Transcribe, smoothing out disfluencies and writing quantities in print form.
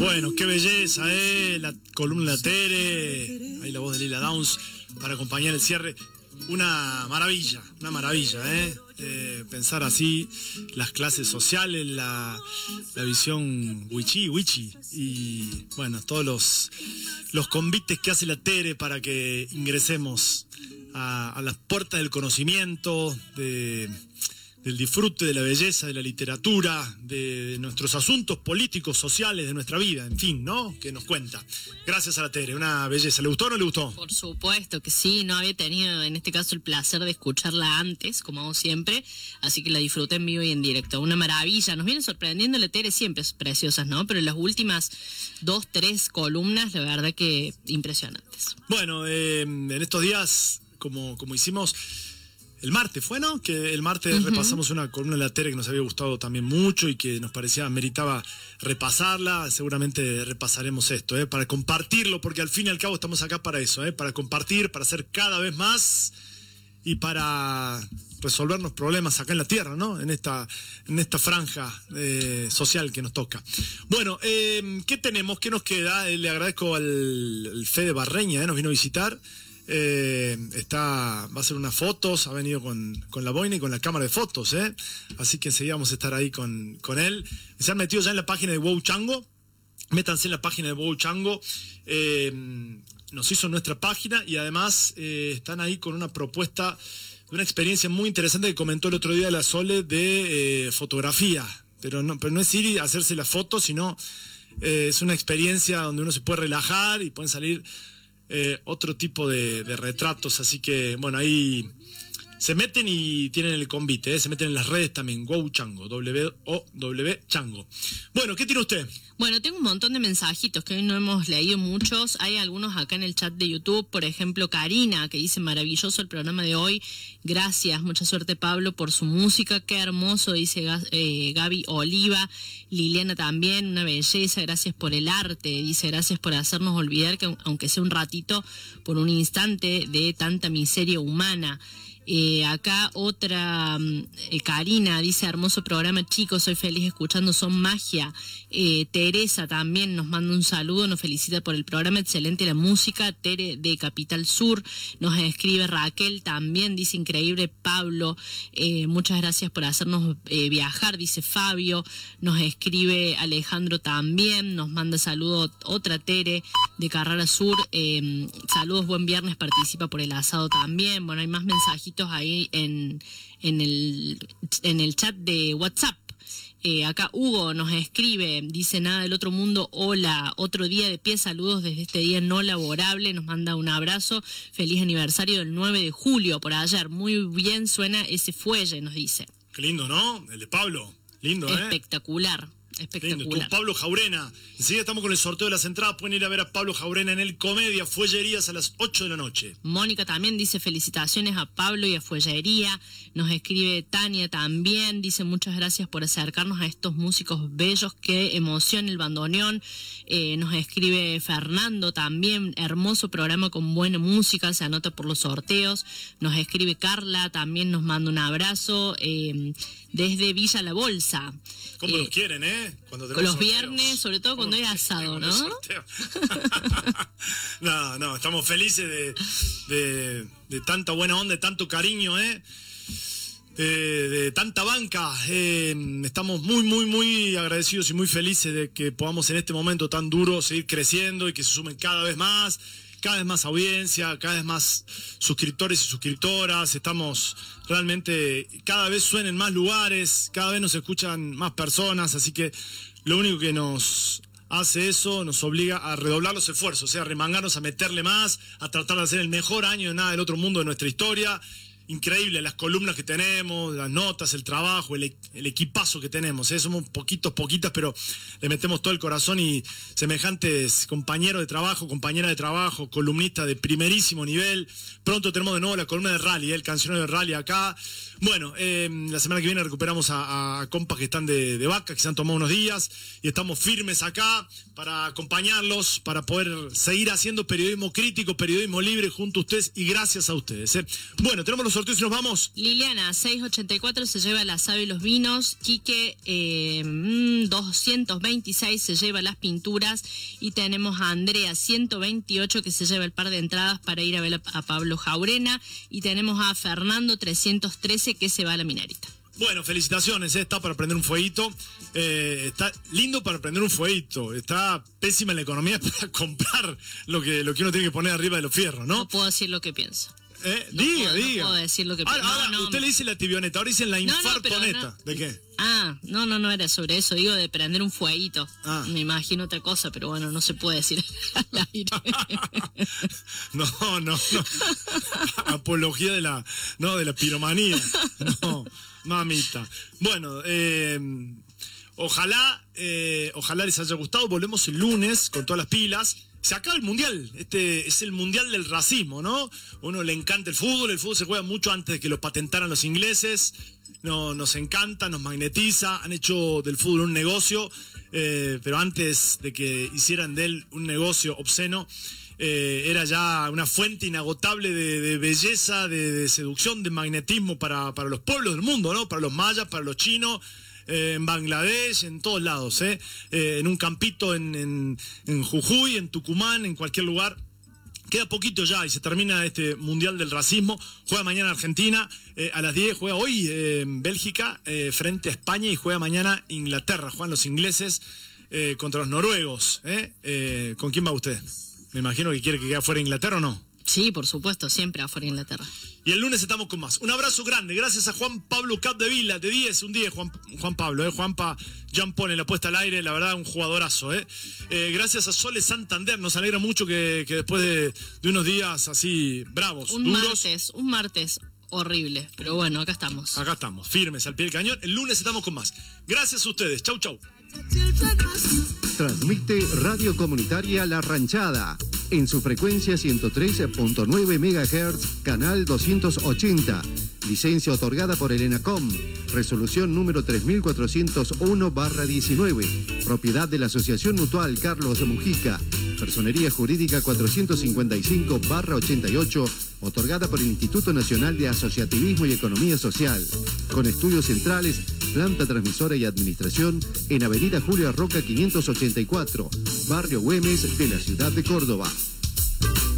Bueno, qué belleza, la columna de la Tere, ahí la voz de Lila Downs para acompañar el cierre. Una maravilla, pensar así las clases sociales, la visión wichi y bueno, todos los convites que hace la Tere para que ingresemos a las puertas del conocimiento, del disfrute de la belleza, de la literatura, de nuestros asuntos políticos, sociales, de nuestra vida, en fin, ¿no? Que nos cuenta. Gracias a la Tere, una belleza. ¿Le gustó o no le gustó? Por supuesto que sí, no había tenido en este caso el placer de escucharla antes, como hago siempre, así que la disfruté en vivo y en directo. Una maravilla, nos viene sorprendiendo la Tere, siempre preciosas, ¿no? Pero las últimas 2, 3 columnas, la verdad que impresionantes. Bueno, en estos días, como hicimos... El martes fue, ¿no? Que el martes repasamos una columna de la Tere que nos había gustado también mucho y que nos parecía, meritaba repasarla. Seguramente repasaremos esto, para compartirlo, porque al fin y al cabo estamos acá para eso, para compartir, para hacer cada vez más y para resolvernos problemas acá en la tierra, ¿no? En esta franja social que nos toca. Bueno, ¿qué tenemos? ¿Qué nos queda? Le agradezco al Fede Barreña, nos vino a visitar. Va a hacer unas fotos, ha venido con la boina y con la cámara de fotos, así que enseguida vamos a estar ahí con él. Se han metido ya en la página de Wow Chango, métanse en la página de Wow Chango, nos hizo nuestra página y además están ahí con una propuesta de una experiencia muy interesante que comentó el otro día la Sole de fotografía, pero no es ir y hacerse la foto, sino es una experiencia donde uno se puede relajar y pueden salir otro tipo de retratos, así que bueno, ahí se meten y tienen el convite, se meten en las redes también, Wow Chango, W-O-W Chango. Bueno, ¿qué tiene usted? Bueno, tengo un montón de mensajitos que hoy no hemos leído muchos. Hay algunos acá en el chat de YouTube, por ejemplo, Karina, que dice, maravilloso el programa de hoy. Gracias, mucha suerte Pablo por su música, qué hermoso, dice Gaby Oliva. Liliana también, una belleza, gracias por el arte, dice, gracias por hacernos olvidar que aunque sea un ratito, por un instante, de tanta miseria humana. Acá otra, Karina dice, hermoso programa chicos, soy feliz escuchando, son magia. Teresa también nos manda un saludo, nos felicita por el programa, excelente la música. Tere de Capital Sur, nos escribe Raquel también, dice increíble Pablo, muchas gracias por hacernos viajar, dice Fabio. Nos escribe Alejandro también, nos manda saludo otra Tere de Carrara Sur, saludos, buen viernes, participa por el asado también. Bueno, hay más mensajitos ahí en el chat de WhatsApp. Acá Hugo nos escribe, dice nada del otro mundo, hola, otro día de pie, saludos desde este día no laborable, nos manda un abrazo, feliz aniversario del 9 de julio por ayer, muy bien suena ese fuelle, nos dice. Qué lindo, ¿no? El de Pablo, lindo, espectacular. Espectacular. Con Pablo Jaurena. Enseguida estamos con el sorteo de las entradas. Pueden ir a ver a Pablo Jaurena en el Comedia Fuellerías a las 8 de la noche. Mónica también dice felicitaciones a Pablo y a Fuellería. Nos escribe Tania también. Dice muchas gracias por acercarnos a estos músicos bellos. Qué emoción el bandoneón. Nos escribe Fernando también. Hermoso programa con buena música. Se anota por los sorteos. Nos escribe Carla. También nos manda un abrazo. Desde Villa La Bolsa. ¿Cómo los quieren, Cuando con los sorteos. Viernes, sobre todo cuando hay asado, ¿no? No, estamos felices de tanta buena onda, de tanto cariño, de tanta banca. Estamos muy agradecidos y muy felices de que podamos en este momento tan duro seguir creciendo y que se sumen cada vez más audiencia, cada vez más suscriptores y suscriptoras. Estamos realmente, cada vez suenen más lugares, cada vez nos escuchan más personas, así que lo único que nos hace eso, nos obliga a redoblar los esfuerzos, a remangarnos, a meterle más, a tratar de hacer el mejor año de nada del otro mundo de nuestra historia. Increíble las columnas que tenemos, las notas, el trabajo, el equipazo que tenemos, somos poquitas, pero le metemos todo el corazón y semejantes compañeros de trabajo, compañeras de trabajo, columnistas de primerísimo nivel. Pronto tenemos de nuevo la columna de rally, el cancionero de rally acá. Bueno, la semana que viene recuperamos a compas que están de vaca, que se han tomado unos días, y estamos firmes acá para acompañarlos, para poder seguir haciendo periodismo crítico, periodismo libre junto a ustedes y gracias a ustedes. Bueno, tenemos los sorteos y nos vamos. Liliana, 684 se lleva el asado y los vinos. Quique, 226 se lleva las pinturas. Y tenemos a Andrea, 128, que se lleva el par de entradas para ir a ver a Pablo Jaurena. Y tenemos a Fernando, 313, que se va a la Minerita. Bueno, felicitaciones, está para prender un fueguito, está lindo para prender un fueguito, está pésima en la economía para comprar lo que uno tiene que poner arriba de los fierros, ¿no? No puedo decir lo que pienso. Diga. No puedo decir lo que pienso. Ahora usted le dice la tibioneta, ahora dicen la infartoneta. ¿De qué? No era sobre eso, digo de prender un fueguito. Me imagino otra cosa, pero bueno, no se puede decir al aire. No. Apología de la piromanía. No, mamita. Bueno, ojalá les haya gustado. Volvemos el lunes con todas las pilas. Se acaba el mundial, este es el mundial del racismo, ¿no? A uno le encanta el fútbol se juega mucho antes de que lo patentaran los ingleses, nos encanta, nos magnetiza, han hecho del fútbol un negocio, pero antes de que hicieran de él un negocio obsceno, era ya una fuente inagotable de belleza, de seducción, de magnetismo para los pueblos del mundo, ¿no? Para los mayas, para los chinos, en Bangladesh, en todos lados, en un campito en Jujuy, en Tucumán, en cualquier lugar. Queda poquito ya y se termina este mundial del racismo. Juega mañana Argentina a las 10, juega hoy Bélgica frente a España y juega mañana Inglaterra. Juegan los ingleses contra los noruegos. ¿Con quién va usted? Me imagino que quiere que quede fuera Inglaterra, ¿o no? Sí, por supuesto, siempre afuera de Inglaterra. Y el lunes estamos con más. Un abrazo grande, gracias a Juan Pablo Capdevila, de 10, un 10, Juan Pablo, Juanpa Jean Paul en la puesta al aire, la verdad, un jugadorazo, gracias a Sole Santander, nos alegra mucho que después de unos días así bravos, duros. Un martes horrible, pero bueno, acá estamos. Acá estamos, firmes, al pie del cañón. El lunes estamos con más. Gracias a ustedes, chau. Transmite Radio Comunitaria La Ranchada en su frecuencia 103.9 MHz, canal 280. Licencia otorgada por el ENACOM. Resolución número 3401/19. Propiedad de la Asociación Mutual Carlos de Mujica. Personería Jurídica 455/88. Otorgada por el Instituto Nacional de Asociativismo y Economía Social. Con estudios centrales, planta transmisora y administración en Avenida Julia Roca 584, Barrio Güemes de la ciudad de Córdoba.